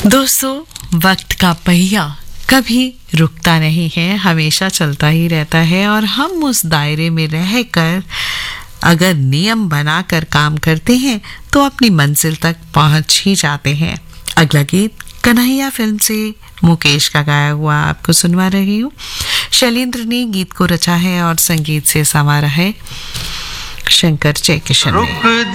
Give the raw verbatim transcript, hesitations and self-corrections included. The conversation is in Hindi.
दोस्तों, वक्त का पहिया कभी रुकता नहीं है, हमेशा चलता ही रहता है और हम उस दायरे में रहकर अगर नियम बनाकर काम करते हैं तो अपनी मंजिल तक पहुंच ही जाते हैं। अगला गीत कन्हैया फिल्म से मुकेश का गाया हुआ आपको सुनवा रही हूँ। शैलेंद्र ने गीत को रचा है और संगीत से संवारा है शंकर जयकिशन ने।